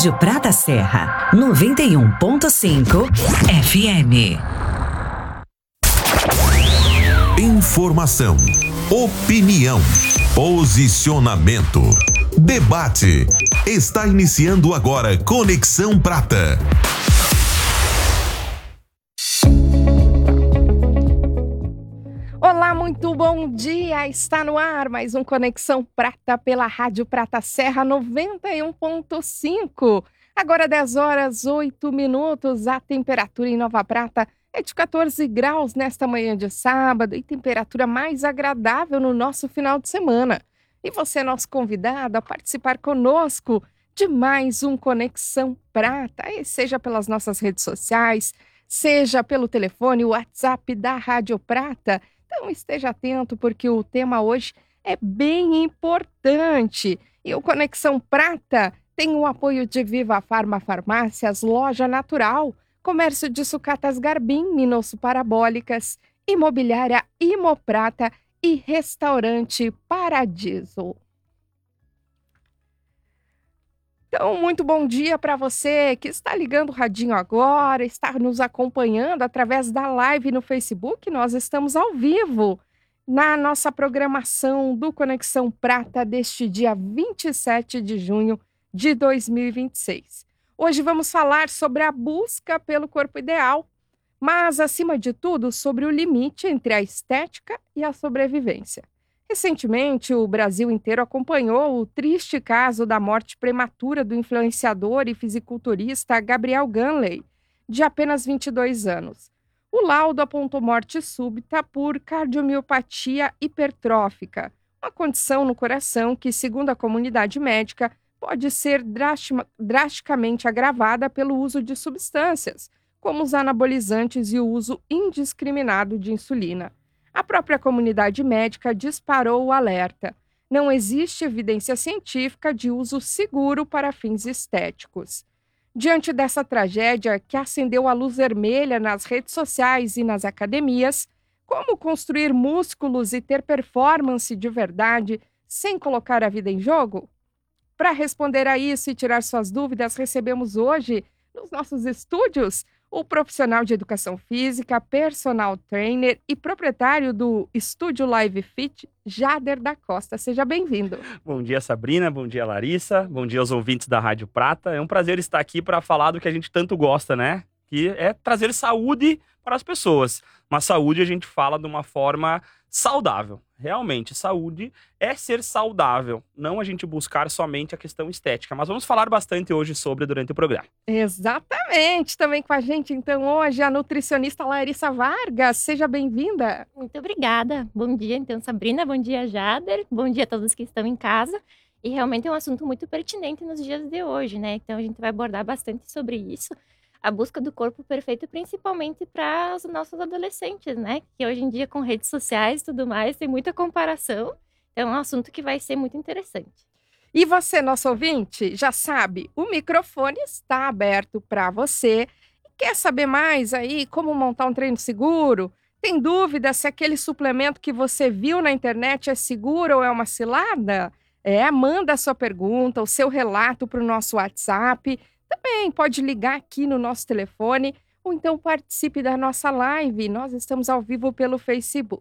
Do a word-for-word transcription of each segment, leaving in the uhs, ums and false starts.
Rádio Prata Serra, noventa e um ponto cinco F M. Informação, opinião, posicionamento, debate. Está iniciando agora Conexão Prata. Olá, muito bom dia! Está no ar mais um Conexão Prata pela Rádio Prata Serra noventa e um ponto cinco. Agora dez horas, oito minutos. A temperatura em Nova Prata é de quatorze graus nesta manhã de sábado e temperatura mais agradável no nosso final de semana. E você é nosso convidado a participar conosco de mais um Conexão Prata, e seja pelas nossas redes sociais, seja pelo telefone, o WhatsApp da Rádio Prata. Então esteja atento porque o tema hoje é bem importante. E o Conexão Prata tem o apoio de Viva Farma Farmácias, Loja Natural, Comércio de Sucatas Garbim, Minosso Parabólicas, Imobiliária Imoprata e Restaurante Paradiso. Então, muito bom dia para você que está ligando o radinho agora, está nos acompanhando através da live no Facebook. Nós estamos ao vivo na nossa programação do Conexão Prata deste dia vinte e sete de junho de dois mil e vinte e seis. Hoje vamos falar sobre a busca pelo corpo ideal, mas, acima de tudo, sobre o limite entre a estética e a sobrevivência. Recentemente, o Brasil inteiro acompanhou o triste caso da morte prematura do influenciador e fisiculturista Gabriel Ganley, de apenas vinte e dois anos. O laudo apontou morte súbita por cardiomiopatia hipertrófica, uma condição no coração que, segundo a comunidade médica, pode ser drasticamente agravada pelo uso de substâncias, como os anabolizantes e o uso indiscriminado de insulina. A própria comunidade médica disparou o alerta. Não existe evidência científica de uso seguro para fins estéticos. Diante dessa tragédia que acendeu a luz vermelha nas redes sociais e nas academias, como construir músculos e ter performance de verdade sem colocar a vida em jogo? Para responder a isso e tirar suas dúvidas, recebemos hoje, nos nossos estúdios, o profissional de educação física, personal trainer e proprietário do Estúdio Live Fit, Jader da Costa. Seja bem-vindo. Bom dia, Sabrina. Bom dia, Larissa. Bom dia aos ouvintes da Rádio Prata. É um prazer estar aqui para falar do que a gente tanto gosta, né? Que é trazer saúde para as pessoas. Mas saúde a gente fala de uma forma saudável. Realmente, saúde é ser saudável, não a gente buscar somente a questão estética. Mas vamos falar bastante hoje sobre durante o programa. Exatamente. Também com a gente, então, hoje, a nutricionista Larissa Vargas. Seja bem-vinda. Muito obrigada. Bom dia, então, Sabrina. Bom dia, Jader. Bom dia a todos que estão em casa. E realmente é um assunto muito pertinente nos dias de hoje, né? Então, a gente vai abordar bastante sobre isso. A busca do corpo perfeito, principalmente para os nossos adolescentes, né? Que hoje em dia, com redes sociais e tudo mais, tem muita comparação. Então, é um assunto que vai ser muito interessante. E você, nosso ouvinte, já sabe, o microfone está aberto para você. Quer saber mais aí como montar um treino seguro? Tem dúvida se aquele suplemento que você viu na internet é seguro ou é uma cilada? É, manda a sua pergunta, o seu relato para o nosso WhatsApp. Também pode ligar aqui no nosso telefone ou então participe da nossa live. Nós estamos ao vivo pelo Facebook.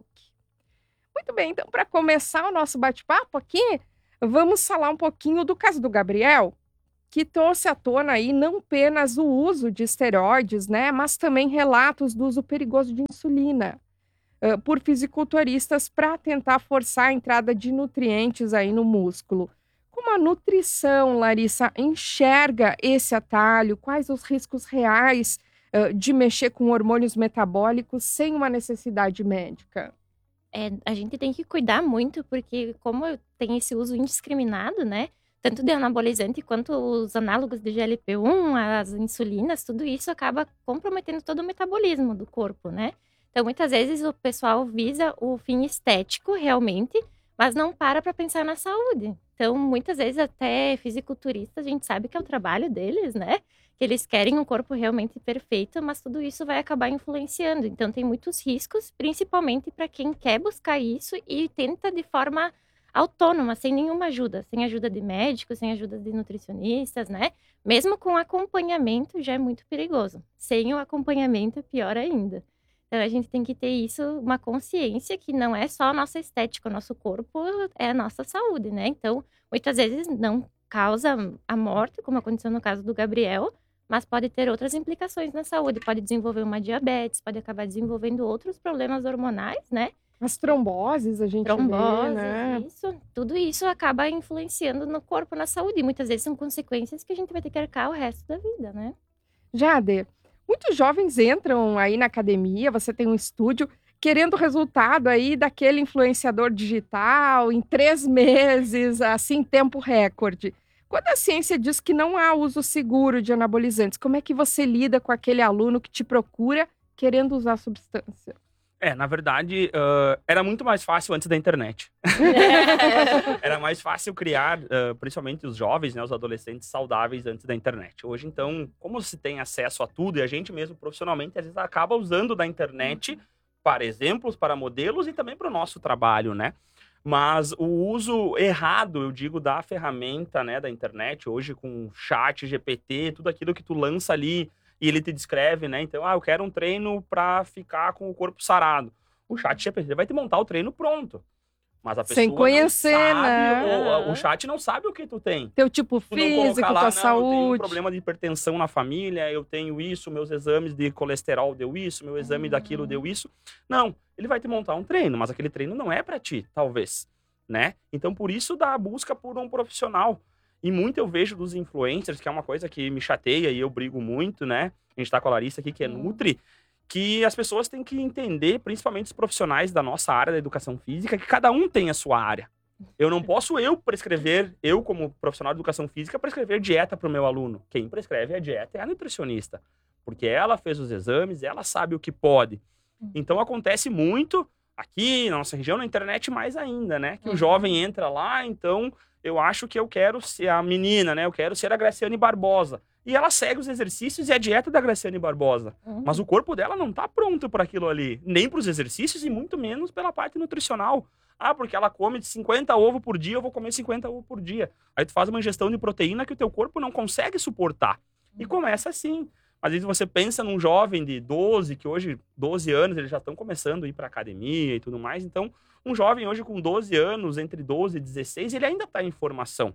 Muito bem, então para começar o nosso bate-papo aqui, vamos falar um pouquinho do caso do Gabriel, que trouxe à tona aí não apenas o uso de esteroides, né, mas também relatos do uso perigoso de insulina uh, por fisiculturistas para tentar forçar a entrada de nutrientes aí no músculo. Como a nutrição, Larissa, enxerga esse atalho? Quais os riscos reais uh, de mexer com hormônios metabólicos sem uma necessidade médica? É, a gente tem que cuidar muito, porque como tem esse uso indiscriminado, né? Tanto de anabolizante quanto os análogos de G L P um, as insulinas, tudo isso acaba comprometendo todo o metabolismo do corpo, né? Então, muitas vezes o pessoal visa o fim estético realmente, mas não para para pensar na saúde. Então, muitas vezes até fisiculturistas, a gente sabe que é o trabalho deles, né? Que eles querem um corpo realmente perfeito, mas tudo isso vai acabar influenciando. Então, tem muitos riscos, principalmente para quem quer buscar isso e tenta de forma autônoma, sem nenhuma ajuda, sem ajuda de médicos, sem ajuda de nutricionistas, né? Mesmo com acompanhamento já é muito perigoso. Sem o acompanhamento é pior ainda. Então a gente tem que ter isso, uma consciência que não é só a nossa estética, o nosso corpo é a nossa saúde, né? Então, muitas vezes não causa a morte, como aconteceu no caso do Gabriel, mas pode ter outras implicações na saúde. Pode desenvolver uma diabetes, pode acabar desenvolvendo outros problemas hormonais, né? As tromboses a gente Trombose, vê, né? isso. Tudo isso acaba influenciando no corpo, na saúde. E muitas vezes são consequências que a gente vai ter que arcar o resto da vida, né? Jade, muitos jovens entram aí na academia, você tem um estúdio, querendo o resultado aí daquele influenciador digital em três meses, assim, tempo recorde. Quando a ciência diz que não há uso seguro de anabolizantes, como é que você lida com aquele aluno que te procura querendo usar a substância? É, na verdade, uh, era muito mais fácil antes da internet. Era mais fácil criar, uh, principalmente os jovens, né, os adolescentes saudáveis antes da internet. Hoje, então, como se tem acesso a tudo, e a gente mesmo profissionalmente, às vezes, acaba usando da internet para exemplos, para modelos e também para o nosso trabalho, né? Mas o uso errado, eu digo, da ferramenta, né, da internet, hoje com chat, G P T, tudo aquilo que tu lança ali, e ele te descreve, né? Então, ah, eu quero um treino para ficar com o corpo sarado. O chat G P T vai te montar o treino pronto. Mas a pessoa Sem conhecer, não sabe, né? o, o chat não sabe o que tu tem. Teu tipo Tu não físico, colocar lá, tua não, eu tenho um saúde. problema de hipertensão na família, eu tenho isso, meus exames de colesterol deu isso, meu exame daquilo deu isso. Não, ele vai te montar um treino, mas aquele treino não é para ti, talvez, né? Então, por isso, dá a busca por um profissional. E muito eu vejo dos influencers, que é uma coisa que me chateia e eu brigo muito, né? A gente tá com a Larissa aqui, que é Nutri, que as pessoas têm que entender, principalmente os profissionais da nossa área da educação física, que cada um tem a sua área. Eu não posso eu prescrever, eu como profissional de educação física, prescrever dieta para o meu aluno. Quem prescreve a dieta é a nutricionista, porque ela fez os exames, ela sabe o que pode. Então acontece muito aqui na nossa região, na internet mais ainda, né? Que o jovem entra lá, então eu acho que eu quero ser a menina, né? Eu quero ser a Graciane Barbosa. E ela segue os exercícios e a dieta da Graciane Barbosa. Uhum. Mas o corpo dela não tá pronto para aquilo ali. Nem para os exercícios e muito menos pela parte nutricional. Ah, porque ela come cinquenta ovos por dia, eu vou comer cinquenta ovos por dia. Aí tu faz uma ingestão de proteína que o teu corpo não consegue suportar. E começa assim. Às vezes você pensa num jovem de doze, que hoje, doze anos, eles já estão começando a ir para academia e tudo mais. Então, um jovem hoje com doze anos, entre doze e dezesseis, ele ainda está em formação.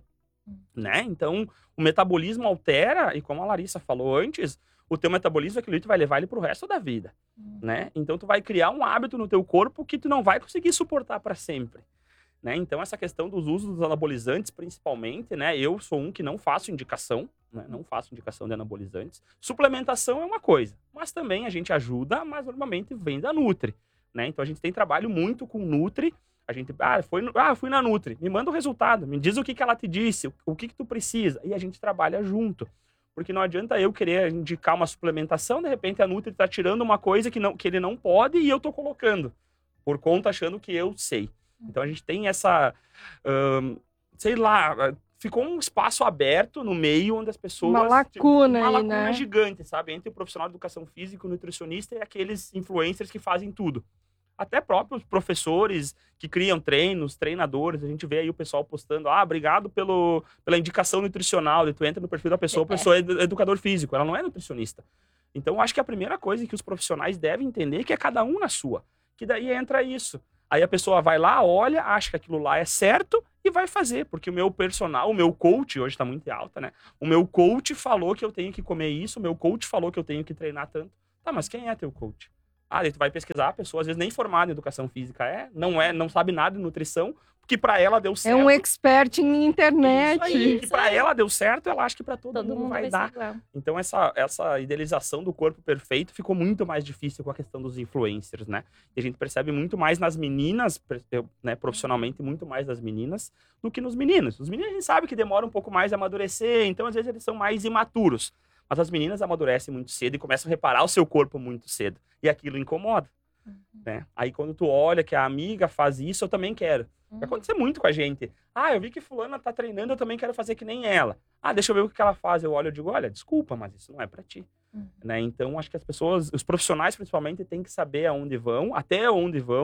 Né? Então, o metabolismo altera, e como a Larissa falou antes, o teu metabolismo, aquilo ali, tu vai levar ele pro resto da vida, né? Então, tu vai criar um hábito no teu corpo que tu não vai conseguir suportar para sempre, né? Então, essa questão dos usos dos anabolizantes, principalmente, né? Eu sou um que não faço indicação, né? Não faço indicação de anabolizantes. Suplementação é uma coisa, mas também a gente ajuda, mas normalmente vem da Nutri, né? Então, a gente tem trabalho muito com Nutri. A gente, ah, foi, ah, fui na Nutri, me manda o resultado, me diz o que, que ela te disse, o, o que, que tu precisa, e a gente trabalha junto. Porque não adianta eu querer indicar uma suplementação, de repente a Nutri tá tirando uma coisa que, não, que ele não pode e eu tô colocando, por conta achando que eu sei. Então a gente tem essa, hum, sei lá, ficou um espaço aberto no meio onde as pessoas... Uma lacuna uma aí, lacuna né? gigante, sabe? Entre o profissional de educação física, o nutricionista e aqueles influencers que fazem tudo. Até próprios professores que criam treinos, treinadores, a gente vê aí o pessoal postando, ah, obrigado pelo, pela indicação nutricional, e tu entra no perfil da pessoa, a pessoa é educador físico, ela não é nutricionista. Então, eu acho que a primeira coisa que os profissionais devem entender é que é cada um na sua, que daí entra isso. Aí a pessoa vai lá, olha, acha que aquilo lá é certo e vai fazer, porque o meu personal, o meu coach, hoje tá muito alta, né? O meu coach falou que eu tenho que comer isso, o meu coach falou que eu tenho que treinar tanto. Tá, mas quem é teu coach? Ah, daí tu vai pesquisar, a pessoa às vezes nem formada em educação física é, não é, não sabe nada de nutrição, porque para ela deu certo. É um expert em internet. Isso aí, que para ela deu certo, ela acha que para todo, Todo mundo, mundo vai, vai dar. ser igual. Então essa, essa idealização do corpo perfeito ficou muito mais difícil com a questão dos influencers, né? E a gente percebe muito mais nas meninas, eu, né, profissionalmente, muito mais nas meninas do que nos meninos. Os meninos a gente sabe que demoram um pouco mais a amadurecer, então às vezes eles são mais imaturos. Mas as meninas amadurecem muito cedo e começam a reparar o seu corpo muito cedo. E aquilo incomoda. Uhum. Né? Aí quando tu olha que a amiga faz isso, eu também quero. Uhum. Vai acontecer muito com a gente. Ah, eu vi que fulana tá treinando, eu também quero fazer que nem ela. Ah, deixa eu ver o que ela faz. Eu olho e digo, olha, desculpa, mas isso não é pra ti. Uhum. Né? Então, acho que as pessoas, os profissionais principalmente, têm que saber aonde vão, até onde vão,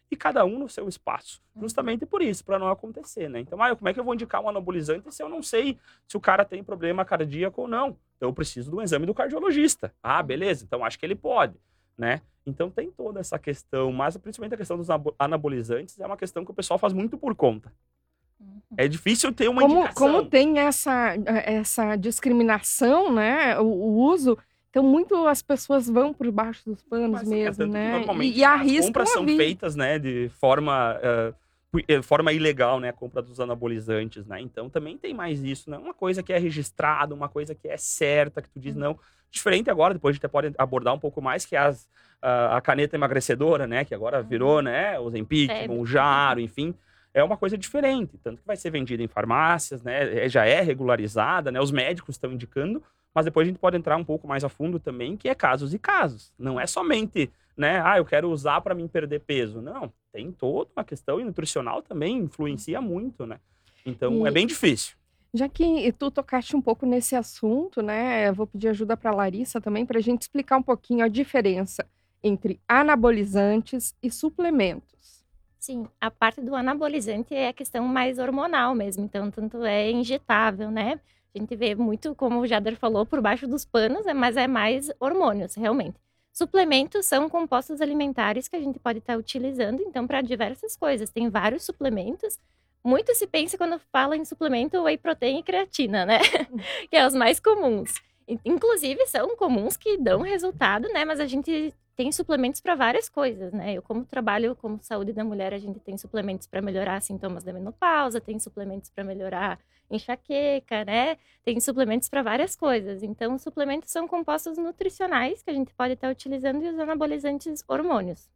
e cada um no seu espaço. Justamente por isso, para não acontecer, né? Então, ah, como é que eu vou indicar um anabolizante se eu não sei se o cara tem problema cardíaco ou não? Então, eu preciso do exame do cardiologista. Ah, beleza, então acho que ele pode, né? Então, tem toda essa questão, mas principalmente a questão dos anabolizantes é uma questão que o pessoal faz muito por conta. É difícil ter uma Como, indicação. como tem essa, essa discriminação, né? O, o uso, então muito as pessoas vão por baixo dos panos Mas, é, mesmo, tanto que né? normalmente E, e as arriscam compras a são vida. feitas, né, de forma, uh, pu- forma ilegal, né, a compra dos anabolizantes, né? Então também tem mais isso, né? Uma coisa que é registrada, uma coisa que é certa, que tu diz não. Diferente agora, depois a gente pode abordar um pouco mais, que é as, uh, a caneta emagrecedora, né? Que agora virou, né? O Ozempic, É. o Jaro, enfim. É uma coisa diferente, tanto que vai ser vendida em farmácias, né? é- Já é regularizada, né? Os médicos estão indicando, mas depois a gente pode entrar um pouco mais a fundo também, que é casos e casos. Não é somente, né? Ah, eu quero usar para mim perder peso. Não, tem toda uma questão, e nutricional também influencia muito, né? Então E- é bem difícil. Já que tu tocaste um pouco nesse assunto, né? Eu vou pedir ajuda para a Larissa também para a gente explicar um pouquinho a diferença entre anabolizantes e suplementos. Sim, a parte do anabolizante é a questão mais hormonal mesmo, então tanto é injetável, né? A gente vê muito, como o Jader falou, por baixo dos panos, né? Mas é mais hormônios, realmente. Suplementos são compostos alimentares que a gente pode estar utilizando, então, para diversas coisas. Tem vários suplementos. Muito se pensa quando fala em suplemento whey protein e creatina, né? Que é os mais comuns. In- Inclusive, são comuns que dão resultado, né? Mas a gente tem suplementos para várias coisas, né? Eu, como trabalho com saúde da mulher, a gente tem suplementos para melhorar sintomas da menopausa, tem suplementos para melhorar enxaqueca, né? Tem suplementos para várias coisas. Então, os suplementos são compostos nutricionais que a gente pode estar utilizando e os anabolizantes hormônios.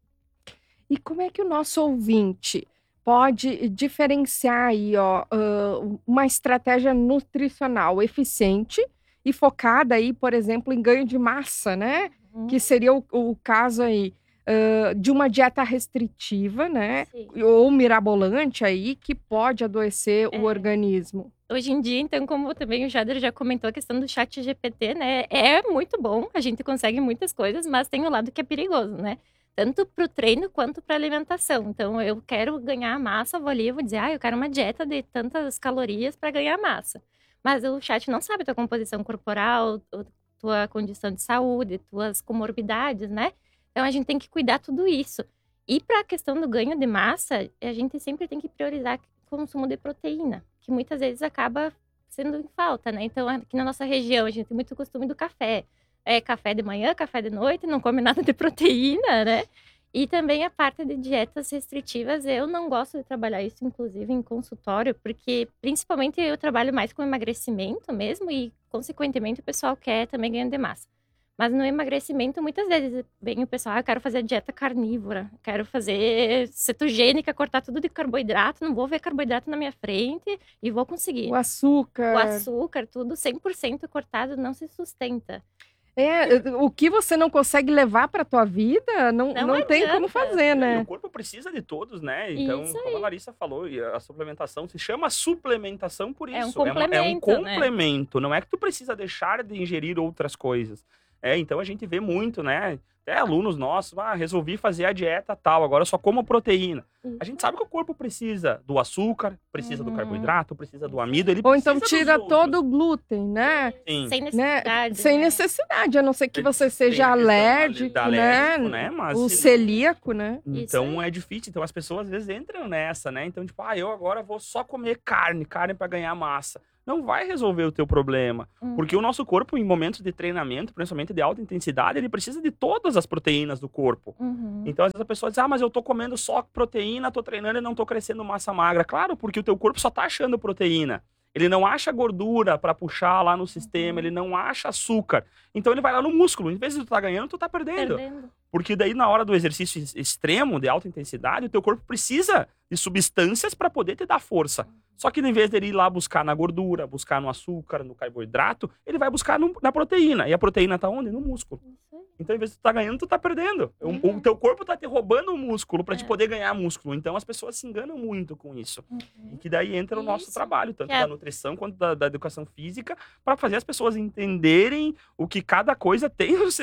E como é que o nosso ouvinte pode diferenciar aí, ó, ah, uma estratégia nutricional eficiente e focada aí, por exemplo, em ganho de massa, né? Uhum. Que seria o, o caso aí ah, de uma dieta restritiva, né? Sim. Ou mirabolante aí, que pode adoecer É. o organismo. Hoje em dia, então, como também o Jader já comentou, a questão do chat G P T, né? É muito bom, a gente consegue muitas coisas, mas tem o lado que é perigoso, né? Tanto para o treino quanto para alimentação. Então, eu quero ganhar massa, vou ali e vou dizer, ah, eu quero uma dieta de tantas calorias para ganhar massa. Mas o chat não sabe tua composição corporal, o- tua condição de saúde, tuas comorbidades, né? Então, a gente tem que cuidar tudo isso. E para a questão do ganho de massa, a gente sempre tem que priorizar o consumo de proteína, que muitas vezes acaba sendo em falta, né? Então, aqui na nossa região, a gente tem muito costume do café. É café de manhã, café de noite, não come nada de proteína, né? E também a parte de dietas restritivas, eu não gosto de trabalhar isso, inclusive, em consultório, porque principalmente eu trabalho mais com emagrecimento mesmo e, consequentemente, o pessoal quer também ganhar de massa. Mas no emagrecimento, muitas vezes vem o pessoal, ah, eu quero fazer dieta carnívora, quero fazer cetogênica, cortar tudo de carboidrato, não vou ver carboidrato na minha frente e vou conseguir. O açúcar. O açúcar, tudo cem por cento cortado, não se sustenta. É, o que você não consegue levar para tua vida, não, Não não tem como adianta. fazer, É, e né? o corpo precisa de todos, né? Então, Isso como a Larissa falou, e a suplementação se chama suplementação por isso. É um uma- é um complemento, né? complemento. Não é que tu precisa deixar de ingerir outras coisas. É, então a gente vê muito, né? Até alunos nossos, ah, resolvi fazer a dieta tal, agora eu só como proteína. A gente sabe que o corpo precisa do açúcar, precisa do Uhum. carboidrato, precisa do amido, ele Ou então precisa dos tira outros. todo o glúten, né? Sim. Sem Né? necessidade. Sem né? necessidade, a não ser que Tem- você tem seja questão ali alérgico, da né? alérgico, né? Mas O se não- celíaco, né? Isso Então aí. é difícil. Então as pessoas às vezes entram nessa, né? Então, tipo, ah, eu agora vou só comer carne, carne para ganhar massa. Não vai resolver o teu problema. Uhum. Porque o nosso corpo, em momentos de treinamento, principalmente de alta intensidade, ele precisa de todas as proteínas do corpo. Uhum. Então, às vezes a pessoa diz, ah, mas eu tô comendo só proteína, tô treinando e não tô crescendo massa magra. Claro, porque o teu corpo só tá achando proteína. Ele não acha gordura para puxar lá no sistema, ele não acha açúcar. Então ele vai lá no músculo. Em vez de tu tá ganhando, tu tá perdendo. Perdendo. Porque daí, na hora do exercício ex- extremo, de alta intensidade, o teu corpo precisa de substâncias para poder te dar força. Só que, em vez dele ir lá buscar na gordura, buscar no açúcar, no carboidrato, ele vai buscar no- na proteína. E a proteína tá onde? No músculo. Isso aí. Então, em vez de tu tá ganhando, tu tá perdendo. O, Uhum. o teu corpo tá te roubando o músculo para te É. poder ganhar músculo. Então, as pessoas se enganam muito com isso. Uhum. E que daí entra o nosso Isso. trabalho, tanto Que é- da nutrição quanto da, da educação física, para fazer as pessoas entenderem o que cada coisa tem no seu,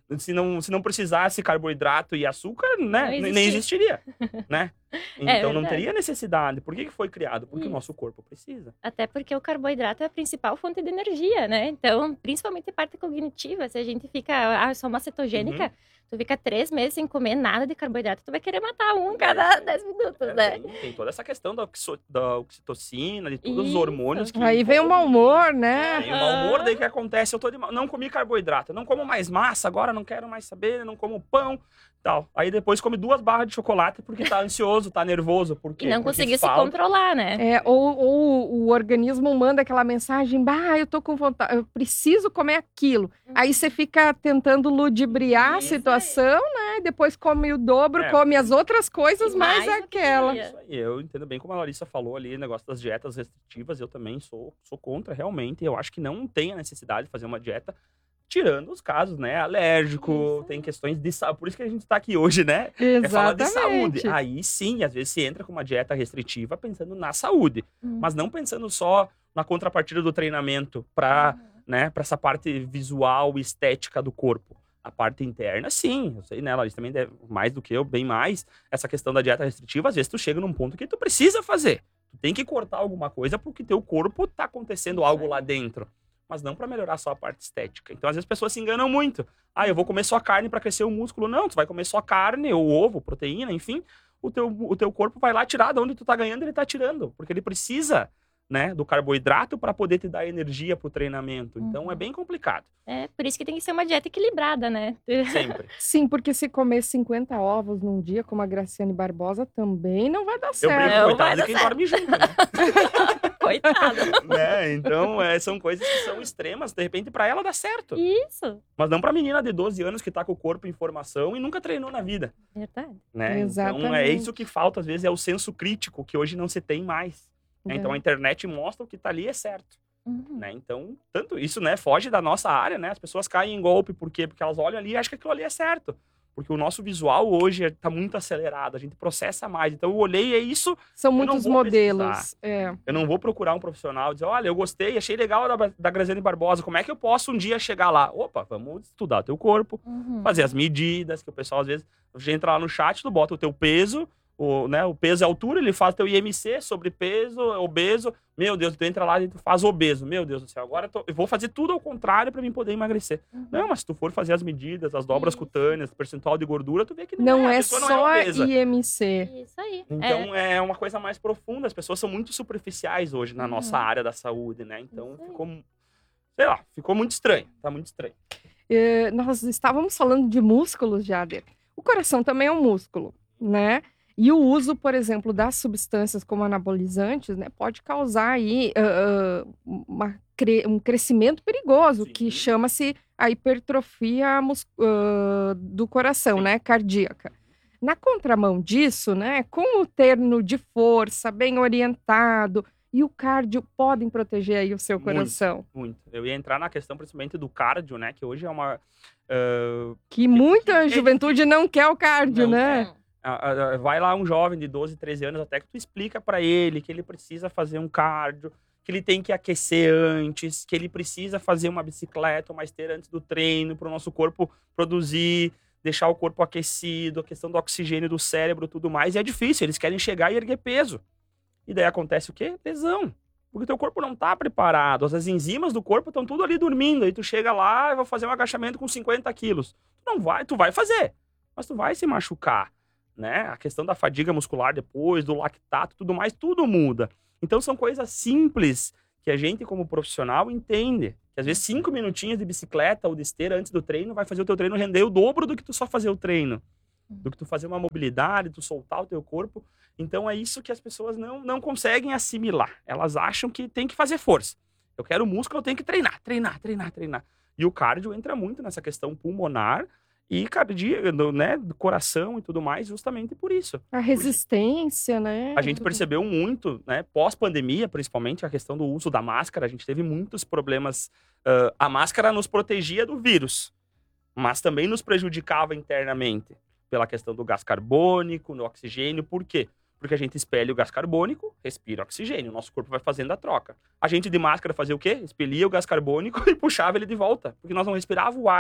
Se não, se não precisasse carboidrato e açúcar, né? Não Nem existiria, né? Então não verdade. teria necessidade. Por que que foi criado? Porque Isso. o nosso corpo precisa. Até porque o carboidrato é a principal fonte de energia, né? Então, principalmente a parte cognitiva, se a gente fica, ah, eu sou uma cetogênica, Uhum. tu fica três meses sem comer nada de carboidrato, tu vai querer matar um cada dez minutos, É, né? tem, tem toda essa questão da, oxo- da oxitocina, de todos os Isso. hormônios que Aí vem o mau envolvem humor, isso. né? Tem o mau humor, daí o que acontece? Eu tô de mal, não comi carboidrato, não como mais massa, agora não quero mais saber, não como pão, tal. Aí depois come duas barras de chocolate porque tá ansioso, tá nervoso, por quê? E não Porque conseguir se falta- controlar, né? É, ou, ou o organismo manda aquela mensagem, bah, eu tô com vontade, eu preciso comer aquilo. Aí você fica tentando ludibriar a Isso aí. situação, né? Depois come o dobro, É. come as outras coisas, E mais mais do que aquela. queria. Isso aí, eu entendo bem como a Larissa falou ali, o negócio das dietas restritivas, eu também sou, sou contra, realmente. Eu acho que não tem a necessidade de fazer uma dieta, tirando os casos, né? Alérgico, Isso. tem questões de saúde. Por isso que a gente tá aqui hoje, né? É falar de saúde. Exatamente. Aí sim, às vezes se entra com uma dieta restritiva pensando na saúde, Hum. mas não pensando só na contrapartida do treinamento para, né, para essa parte visual e estética do corpo. A parte interna, sim, eu sei, né, Larissa também deve, mais do que eu, bem mais, essa questão da dieta restritiva, às vezes tu chega num ponto que tu precisa fazer. Tu tem que cortar alguma coisa porque teu corpo tá acontecendo algo lá dentro, mas não para melhorar só a parte estética. Então, às vezes as pessoas se enganam muito. Ah, eu vou comer só carne para crescer o músculo. Não, tu vai comer só carne ou ovo, proteína, enfim, o teu, o teu corpo vai lá tirar de onde tu tá ganhando, ele tá tirando, porque ele precisa, né, do carboidrato para poder te dar energia pro treinamento. Então Uhum. é bem complicado, É, por isso que tem que ser uma dieta equilibrada, né? sempre. Sim, porque se comer cinquenta ovos num dia, como a Graciane Barbosa, também não vai dar Eu certo. brinco, Não, coitado vai de dar quem certo. dorme junto, né? Coitada. Né? Então, é, são coisas que são extremas. De repente, para ela dá certo. Isso. Mas não pra menina de doze anos que tá com o corpo em formação e nunca treinou na vida. Verdade. Né? Então, é Exatamente. isso que falta, às vezes, é o senso crítico, que hoje não se tem mais. Né? Então, a internet mostra o que tá ali é certo. Uhum. Né? Então, tanto isso, né, foge da nossa área, né? As pessoas caem em golpe, por quê? Porque elas olham ali e acham que aquilo ali é certo. Porque o nosso visual hoje está muito acelerado, a gente processa mais. Então, eu olhei e é isso. São não muitos vou modelos. É. Eu não vou procurar um profissional e dizer, olha, eu gostei, achei legal da, da Graziane Barbosa, como é que eu posso um dia chegar lá? Opa, vamos estudar o teu corpo, Uhum. fazer as medidas, que o pessoal às vezes, você entra lá no chat, tu bota o teu peso, o, né, o peso e a altura, ele faz teu I M C, sobrepeso, obeso, meu Deus, tu entra lá e tu faz obeso, meu Deus do céu, agora eu, tô- eu vou fazer tudo ao contrário para mim poder emagrecer. Uhum. Não, mas se tu for fazer as medidas, as dobras Isso. cutâneas, percentual de gordura, tu vê que não, Não é, a é pessoa só não a é obesa. I M C. Isso aí. É. Então é. uma coisa mais profunda. As pessoas são muito superficiais hoje na Uhum. nossa área da saúde, né? Então Isso aí. ficou, sei lá, ficou muito estranho. Tá muito estranho. É, nós estávamos falando de músculos, Jader. O coração também é um músculo, né? E o uso, por exemplo, das substâncias como anabolizantes, né, pode causar aí ah, ah, uma cre- um crescimento perigoso, Sim. que chama-se a hipertrofia mus- ah, do coração, Sim. né, cardíaca. Na contramão disso, né, com o terno de força bem orientado e o cardio podem proteger aí o seu Muito. coração, Muito. Eu ia entrar na questão principalmente do cardio, né? Que hoje é uma. ah, que muita que é juventude não quer o cardio, Não né? ah, ah, vai lá um jovem de doze, treze anos, até que tu explica pra ele que ele precisa fazer um cardio, que ele tem que aquecer antes, que ele precisa fazer uma bicicleta, uma esteira antes do treino, para o nosso corpo produzir, deixar o corpo aquecido, a questão do oxigênio do cérebro, tudo mais. E é difícil, eles querem chegar e erguer peso. E daí acontece o quê? Lesão. Porque o teu corpo não tá preparado. As enzimas do corpo estão tudo ali dormindo. Aí tu chega lá e vai fazer um agachamento com cinquenta quilos. Tu não vai, tu vai fazer, mas tu vai se machucar, né? A questão da fadiga muscular depois, do lactato, tudo mais, tudo muda. Então são coisas simples que a gente, como profissional, entende. Que às vezes cinco minutinhos de bicicleta ou de esteira antes do treino vai fazer o teu treino render o dobro do que tu só fazer o treino. Do que tu fazer uma mobilidade, tu soltar o teu corpo. Então é isso que as pessoas não, não conseguem assimilar. Elas acham que tem que fazer força. Eu quero músculo, eu tenho que treinar, treinar, treinar, treinar. E o cardio entra muito nessa questão pulmonar e cardíaco, né, do coração e tudo mais, justamente por isso. A resistência, né? A gente percebeu muito, né, pós-pandemia, principalmente, a questão do uso da máscara. A gente teve muitos problemas. Uh, a máscara nos protegia do vírus, mas também nos prejudicava internamente, pela questão do gás carbônico, no oxigênio. Por quê? Porque a gente expele o gás carbônico, respira oxigênio, o nosso corpo vai fazendo a troca. A gente de máscara fazia o quê? Expelia o gás carbônico e puxava ele de volta, porque nós não respirávamos o ar.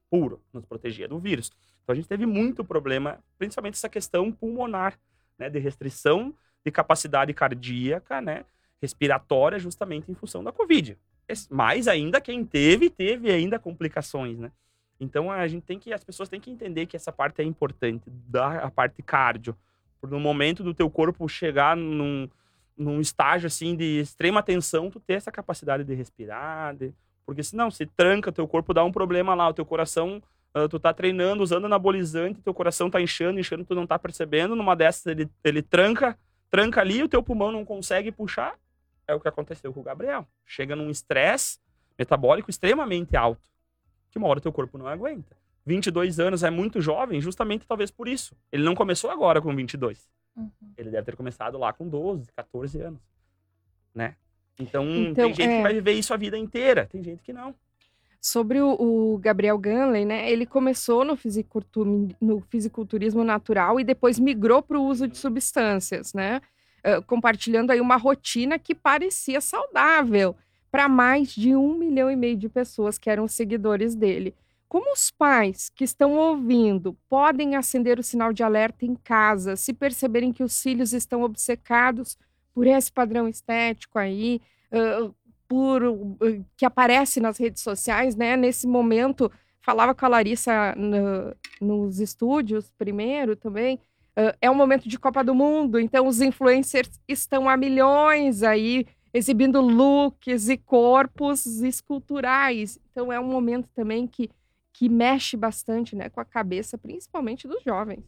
puro, nos protegia do vírus. Então a gente teve muito problema, principalmente essa questão pulmonar, né, de restrição de capacidade cardíaca, né, respiratória, justamente em função da Covid. Mais ainda quem teve, teve ainda complicações, né? Então a gente tem que, as pessoas têm que entender que essa parte é importante, da a parte cardio. Por no momento do teu corpo chegar num, num estágio assim de extrema tensão, tu ter essa capacidade de respirar, de, porque senão se tranca, teu corpo dá um problema lá, o teu coração, uh, tu tá treinando, usando anabolizante, teu coração tá inchando, inchando, tu não tá percebendo, numa dessas ele, ele tranca, tranca ali, o teu pulmão não consegue puxar. É o que aconteceu com o Gabriel. Chega num estresse metabólico extremamente alto, que uma hora o teu corpo não aguenta. vinte e dois anos é muito jovem, justamente talvez por isso. Ele não começou agora com vinte e dois. Uhum. Ele deve ter começado lá com doze, catorze anos, né? Então, então tem gente é... que vai viver isso a vida inteira, tem gente que não. Sobre o, o Gabriel Ganley, né? Ele começou no, fisicultur, no fisiculturismo natural e depois migrou para o uso de substâncias, né? Uh, compartilhando aí uma rotina que parecia saudável para mais de um milhão e meio de pessoas que eram seguidores dele. Como os pais que estão ouvindo podem acender o sinal de alerta em casa se perceberem que os filhos estão obcecados por esse padrão estético aí, uh, por, uh, que aparece nas redes sociais, né? Nesse momento, falava com a Larissa no, nos estúdios primeiro também, uh, é um momento de Copa do Mundo, então os influencers estão a milhões aí, exibindo looks e corpos esculturais. Então é um momento também que que mexe bastante, né, com a cabeça, principalmente dos jovens.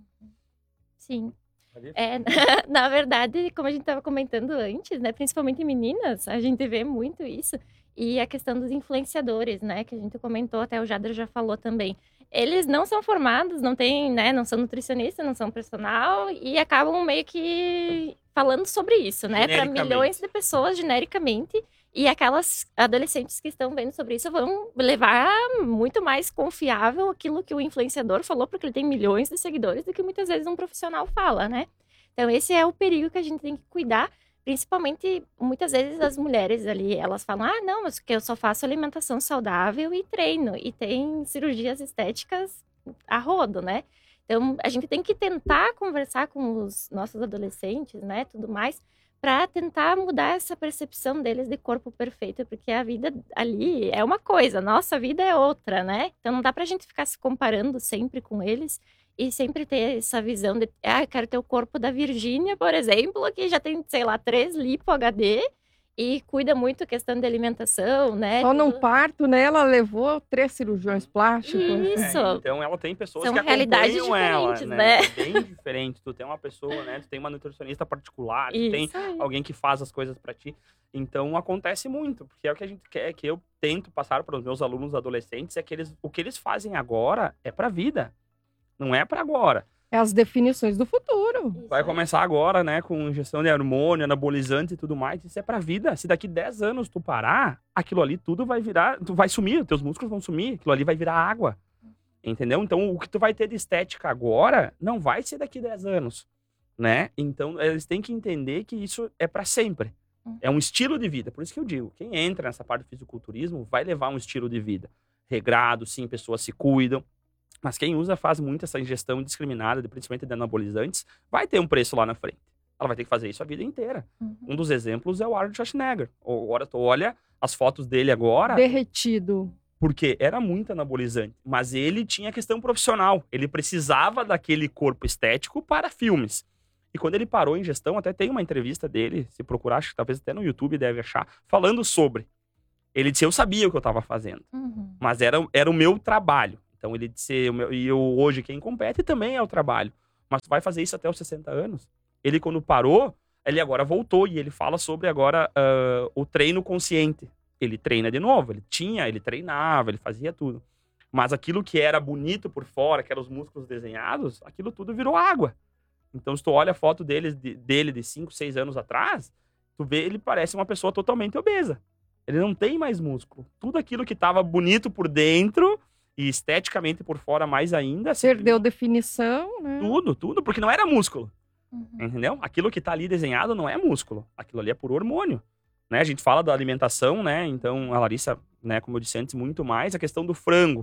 Sim. É, na verdade, como a gente estava comentando antes, né, principalmente em meninas, a gente vê muito isso. E a questão dos influenciadores, né, que a gente comentou, até o Jadra já falou também. Eles não são formados, não tem, né, não são nutricionistas, não são personal e acabam meio que falando sobre isso, né, para milhões de pessoas genericamente. E aquelas adolescentes que estão vendo sobre isso vão levar muito mais confiável aquilo que o influenciador falou, porque ele tem milhões de seguidores, do que muitas vezes um profissional fala, né? Então esse é o perigo que a gente tem que cuidar, principalmente muitas vezes as mulheres ali, elas falam, ah, não, mas que eu só faço alimentação saudável e treino, e tem cirurgias estéticas a rodo, né? Então a gente tem que tentar conversar com os nossos adolescentes, né, tudo mais, para tentar mudar essa percepção deles de corpo perfeito, porque a vida ali é uma coisa, a nossa vida é outra, né? Então não dá pra gente ficar se comparando sempre com eles e sempre ter essa visão de, ah, eu quero ter o corpo da Virgínia, por exemplo, que já tem, sei lá, três lipo H D e cuida muito a questão de alimentação, né? Só num parto, né? Ela levou três cirurgiões plásticas. Isso. É, então ela tem pessoas São que realidades acompanham ela, diferentes, né? né? É bem diferente. Tu tem uma pessoa, né? Tu tem uma nutricionista particular, tu Isso tem aí. alguém que faz as coisas pra ti. Então acontece muito, porque é o que a gente quer, que eu tento passar para os meus alunos adolescentes, é que eles, o que eles fazem agora é pra vida, não é pra agora. É as definições do futuro. Vai começar agora, né, com injeção de hormônio, anabolizante e tudo mais. Isso é pra vida. Se daqui dez anos tu parar, aquilo ali tudo vai virar, tu vai sumir, teus músculos vão sumir, aquilo ali vai virar água. Entendeu? Então, o que tu vai ter de estética agora, não vai ser daqui dez anos, né? Então, eles têm que entender que isso é pra sempre. É um estilo de vida. Por isso que eu digo, quem entra nessa parte do fisiculturismo vai levar um estilo de vida. Regrado, sim, pessoas se cuidam. Mas quem usa, faz muito essa ingestão indiscriminada, principalmente de anabolizantes, vai ter um preço lá na frente. Ela vai ter que fazer isso a vida inteira. Uhum. Um dos exemplos é o Arnold Schwarzenegger. Agora tu olha as fotos dele agora... Derretido. Porque era muito anabolizante. Mas ele tinha questão profissional. Ele precisava daquele corpo estético para filmes. E quando ele parou a ingestão, até tem uma entrevista dele, se procurar, acho que talvez até no YouTube deve achar, falando sobre. Ele disse, eu sabia o que eu estava fazendo. Uhum. Mas era, era o meu trabalho. Então ele disse, e eu hoje quem compete também é o trabalho. Mas tu vai fazer isso até os sessenta anos? Ele quando parou, ele agora voltou e ele fala sobre agora uh, o treino consciente. Ele treina de novo, ele tinha, ele treinava, ele fazia tudo. Mas aquilo que era bonito por fora, que eram os músculos desenhados, aquilo tudo virou água. Então se tu olha a foto dele de, dele de cinco, seis anos atrás, tu vê, ele parece uma pessoa totalmente obesa. Ele não tem mais músculo. Tudo aquilo que estava bonito por dentro... E esteticamente por fora mais ainda. Perdeu assim, definição, né? Tudo, tudo, porque não era músculo. Uhum. Entendeu? Aquilo que tá ali desenhado não é músculo. Aquilo ali é por hormônio. Né? A gente fala da alimentação, né? Então, a Larissa, né, como eu disse antes, muito mais a questão do frango.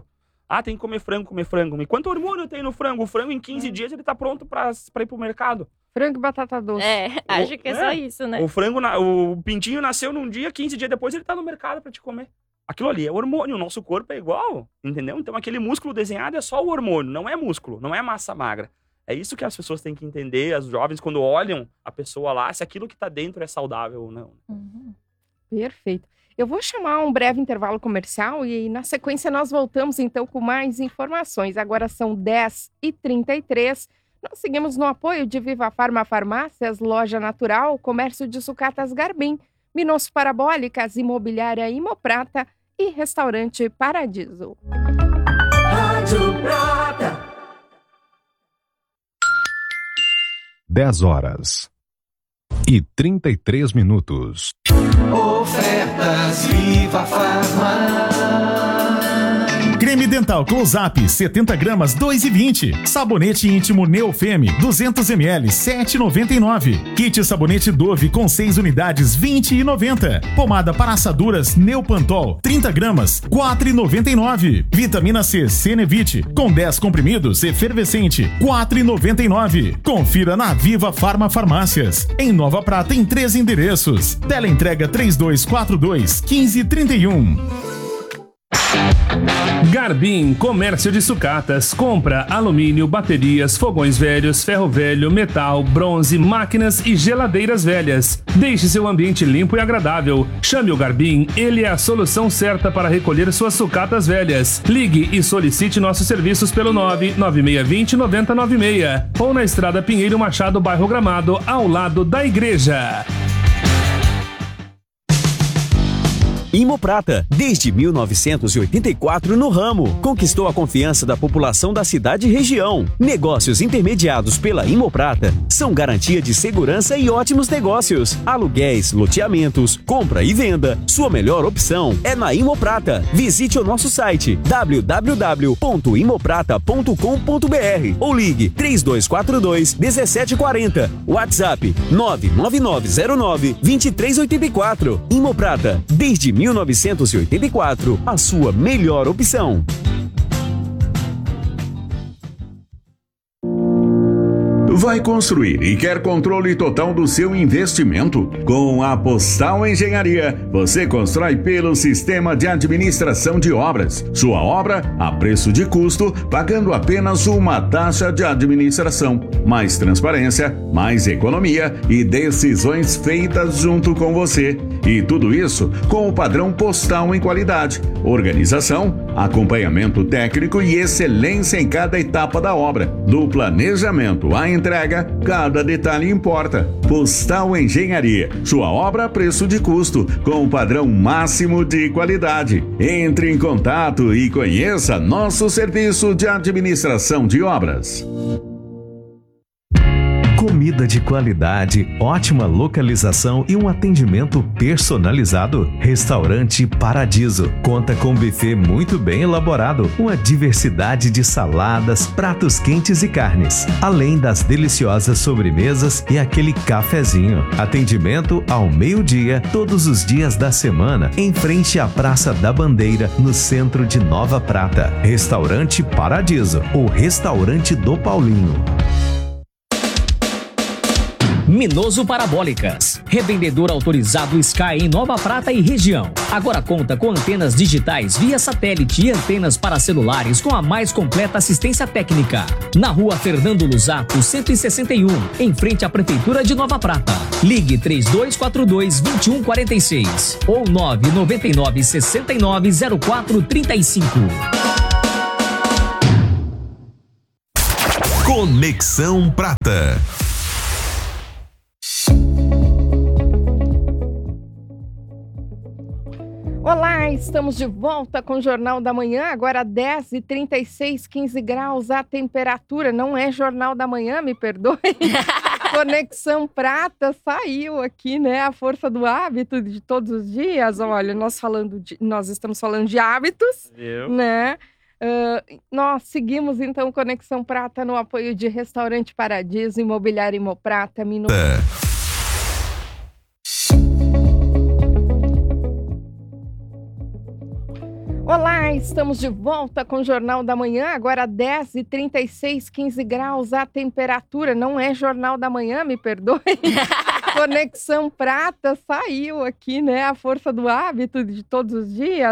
Ah, tem que comer frango, comer frango. E quanto hormônio tem no frango? O frango em quinze dias ele tá pronto pra, pra ir pro mercado. Frango e batata doce. É, acho que é, é só isso, né? O frango, na, o pintinho nasceu num dia, quinze dias depois ele tá no mercado pra te comer. Aquilo ali é hormônio, o nosso corpo é igual, entendeu? Então aquele músculo desenhado é só o hormônio, não é músculo, não é massa magra. É isso que as pessoas têm que entender, as jovens, quando olham a pessoa lá, se aquilo que tá dentro é saudável ou não. Uhum. Perfeito. Eu vou chamar um breve intervalo comercial e na sequência nós voltamos então com mais informações. Agora são dez e trinta e três. Nós seguimos no apoio de Viva Farma Farmácias, Loja Natural, Comércio de Sucatas Garbim, Minos Parabólicas, Imobiliária Imoprata e Restaurante Paradiso. Rádio Prata. dez horas e trinta e três minutos. Ofertas Viva Farma. Creme dental Close-Up setenta gramas dois e vinte. Sabonete íntimo Neofeme duzentos mililitros sete e noventa e nove. Kit sabonete Dove com seis unidades vinte e noventa. Pomada para assaduras Neopantol trinta gramas quatro e noventa e nove. Vitamina C Cenevite com dez comprimidos efervescente quatro e noventa e nove. Confira na Viva Farma Farmácias. Em Nova Prata em três endereços. Teleentrega trinta e dois quarenta e dois quinze trinta e um. Garbim Comércio de Sucatas. Compra alumínio, baterias, fogões velhos, ferro velho, metal, bronze, máquinas e geladeiras velhas. Deixe seu ambiente limpo e agradável. Chame o Garbim, ele é a solução certa para recolher suas sucatas velhas. Ligue e solicite nossos serviços pelo nove nove seis dois zero nove zero nove seis ou na Estrada Pinheiro Machado, bairro Gramado, ao lado da igreja. Imoprata, desde mil novecentos e oitenta e quatro no ramo, conquistou a confiança da população da cidade e região. Negócios intermediados pela Imoprata são garantia de segurança e ótimos negócios. Aluguéis, loteamentos, compra e venda. Sua melhor opção é na Imoprata. Visite o nosso site w w w ponto imoprata ponto com ponto b r ou ligue três dois quatro dois um sete quatro zero. WhatsApp nove nove nove zero nove dois três oito quatro. Imoprata, desde mil novecentos e oitenta e quatro, a sua melhor opção. Vai construir e quer controle total do seu investimento? Com a Postal Engenharia, você constrói pelo Sistema de Administração de Obras. Sua obra a preço de custo, pagando apenas uma taxa de administração. Mais transparência, mais economia e decisões feitas junto com você. E tudo isso com o padrão postal em qualidade, organização, acompanhamento técnico e excelência em cada etapa da obra. Do planejamento à entrega, cada detalhe importa. Postal Engenharia, sua obra a preço de custo, com o padrão máximo de qualidade. Entre em contato e conheça nosso serviço de administração de obras. Comida de qualidade, ótima localização e um atendimento personalizado. Restaurante Paradiso conta com um buffet muito bem elaborado, uma diversidade de saladas, pratos quentes e carnes, além das deliciosas sobremesas e aquele cafezinho. Atendimento ao meio-dia, todos os dias da semana, em frente à Praça da Bandeira, no centro de Nova Prata. Restaurante Paradiso, o restaurante do Paulinho. Minoso Parabólicas, revendedor autorizado Sky em Nova Prata e região. Agora conta com antenas digitais via satélite e antenas para celulares com a mais completa assistência técnica. Na rua Fernando Luzato, cento e sessenta e um, em frente à Prefeitura de Nova Prata. Ligue três dois quatro dois, dois um quatro seis ou nove nove nove, seis nove zero quatro três cinco. Conexão Prata. Olá, estamos de volta com o Jornal da Manhã, agora dez e trinta e seis, quinze graus a temperatura, não é Jornal da Manhã, me perdoe. Conexão Prata saiu aqui, né, a força do hábito de todos os dias. Olha, nós, falando de, nós estamos falando de hábitos, Eu? né? Uh, nós seguimos então Conexão Prata no apoio de Restaurante Paradiso, Imobiliária Imoprata, Minas... É. Olá, estamos de volta com o Jornal da Manhã, agora dez e trinta e seis, quinze graus a temperatura. Não é Jornal da Manhã, me perdoe. Conexão Prata saiu aqui, né? A força do hábito de todos os dias.